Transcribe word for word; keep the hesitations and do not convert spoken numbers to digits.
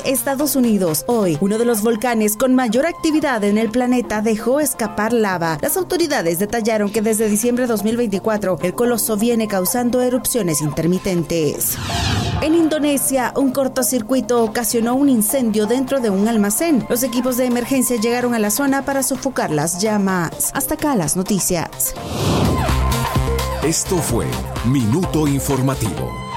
Estados Unidos. Hoy, uno de los volcanes con mayor actividad en el planeta dejó escapar lava. Las autoridades detallaron que desde diciembre de dos mil veinticuatro, el coloso viene causando erupciones intermitentes. En Indonesia, un cortocircuito ocasionó un incendio dentro de un almacén. Los equipos de emergencia llegaron a la zona para sofocar las llamas. Hasta acá las noticias. Esto fue Minuto Informativo.